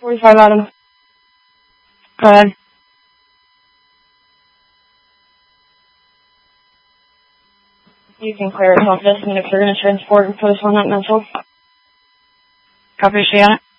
45 Adam. Go ahead. You can clear it off this, and if you're going to transport and post on that missile. Copy, Shannon.